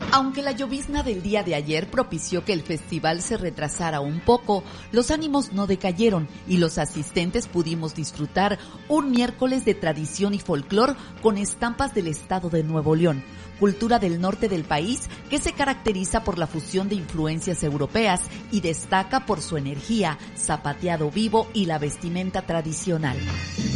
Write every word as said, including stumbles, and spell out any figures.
Aunque la llovizna del día de ayer propició que el festival se retrasara un poco, los ánimos no decayeron y los asistentes pudimos disfrutar un miércoles de tradición y folclor con estampas del estado de Nuevo León, cultura del norte del país que se caracteriza por la fusión de influencias europeas y destaca por su energía, zapateado vivo y la vestimenta tradicional.